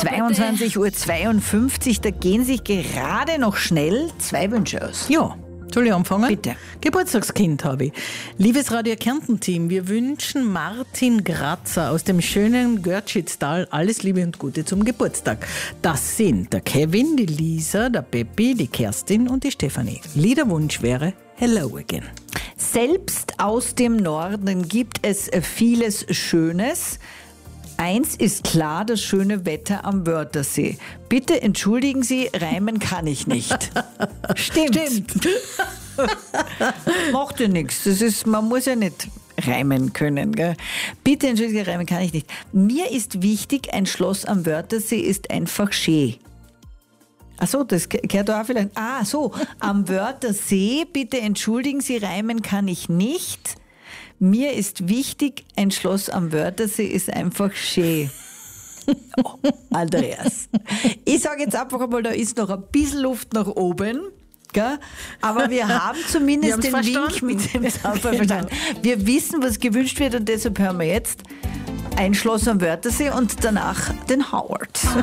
22:52 Uhr, da gehen sich gerade noch schnell 2 Wünsche aus. Ja, soll ich anfangen? Bitte. Geburtstagskind habe ich. Liebes Radio Kärnten-Team, wir wünschen Martin Grazer aus dem schönen Görtschitztal alles Liebe und Gute zum Geburtstag. Das sind der Kevin, die Lisa, der Peppi, die Kerstin und die Stefanie. Liederwunsch wäre Hello Again. Selbst aus dem Norden gibt es vieles Schönes. Eins ist klar, das schöne Wetter am Wörthersee. Bitte entschuldigen Sie, reimen kann ich nicht. Stimmt. Macht ja nichts. Man muss ja nicht reimen können. Gell? Bitte entschuldigen Sie, reimen kann ich nicht. Mir ist wichtig, ein Schloss am Wörthersee ist einfach schön. Ach so, das gehört da auch vielleicht. Ah, so, am Wörthersee, bitte entschuldigen Sie, reimen kann ich nicht. Mir ist wichtig, ein Schloss am Wörthersee ist einfach schön. Oh, Andreas. Ich sage jetzt einfach einmal, da ist noch ein bisschen Luft nach oben. Gell? Aber wir haben zumindest den Wink mit dem Soundfall verstanden. Wir wissen, was gewünscht wird und deshalb hören wir jetzt ein Schloss am Wörthersee und danach den Howard.